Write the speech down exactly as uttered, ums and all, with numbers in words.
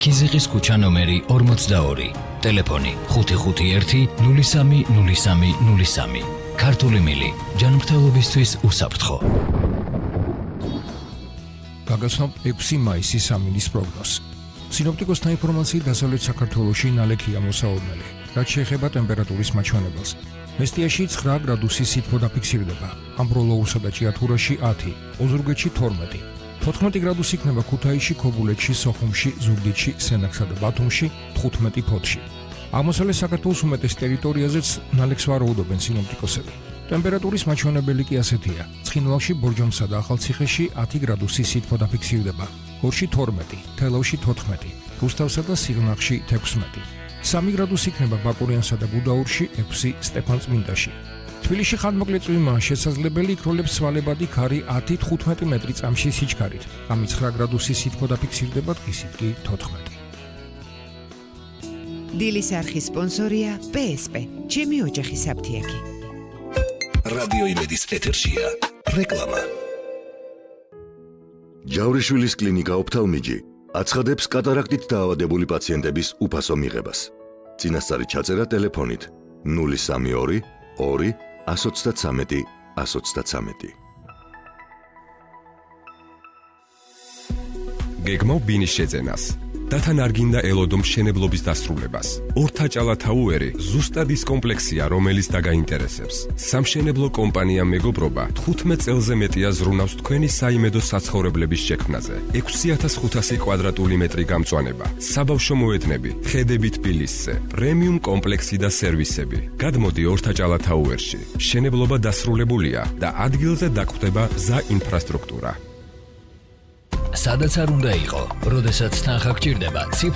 ქიზიყის ქუჩა ნომერი ორმოცდაორი, ტელეფონი ხუთი ხუთი ერთი ნული სამი ნული სამი ნული სამი. ქართული მილი, ჯანმრთელობისთვის უსაფრთხო. გაგაცნობ ექვსი მაისის სამინის პროგნოზს. სინოპტიკოსთა ინფორმაციით დასავლეთ საქართველოში ნალექია მოსაოდნელი, რაც შეეხება ტემპერატურის მაჩვენებელს. მესტიაში ცხრა გრადუსი სითბო დაფიქსირდება, ამბროლოურსა და ჭიათურაში ათი, ოზურგეთში თორმეტი. თოთხმეტი გრადუსი იქნება ქუთაისში, ქობულეთში, სოხუმში, ზუგდიდში, სენაკსა და ბათუმში, თხუთმეტი ფოთში. აღმოსავლეთ საქართველოს უმეტეს ტერიტორიაზეც ნალექს ვარაუდობენ სინოპტიკოსები. ტემპერატურის მაჩვენებელი კი ასეთია: ცხინვალში, ბორჯომსა და ახალციხეში ათი გრადუსი სითბო დაფიქსირდება, გორში თორმეტი, თელავში თოთხმეტი, რუსთავსა და სიღნაღში თექვსმეტი. სამი გრადუსი იქნება ბაკურიანსა და გუდაურში, ექვსი სტეფანწმინდაში. თბილისში ხანმოკლე წვიმაა შესაძლებელი, იქროლებს სვალებადი ქარი ათი თხუთმეტი მეტრი წამში სიჩქარით. ამი ცხრა გრადუსი სითბო დაფიქსირდება, დღისით კი თოთხმეტი. დილის არხის სპონსორია პე ეს პე, ჩემი ოჯახი საფთიაქი. რადიო იმედის ეთერშია რეკლამა. ჯავრიშვილის კლინიკა ოფთალმიჯი აცხადებს კატარაქტით დაავადებული პაციენტების უფასო მიღებას. წინასწარი ჩაწერა ტელეფონით ნული სამი ორი ორი ათს ოცდათრამეტი ათს ოცდათრამეტი. გეგმავ ბინის შეძენას. დათან არ გინდა ელოდო მშენებლობის დასრულებას. ორთაჭალა თაუერი ზუსტად ის კომპლექსია, რომელიც დაგაინტერესებს. სამშენებლო კომპანია მეგობრობა თხუთმეტ წელზე მეტია ზრუნავს თქვენი საიმედო საცხოვრებლების შექმნაზე. ექვსი ათას ხუთასი კვადრატული მეტრი გამწვანება, საბავშვო მოედნები, ხედები თბილისზე, პრემიუმ კომპლექსი და სერვისები. გადმოდი ორთაჭალა თაუერში. მშენებლობა დასრულებულია და ადგილზე დაგხვდება გზა ინფრასტრუქტურა. სადაც არ უნდა იყო, როდესაც თანხა გჭირდება,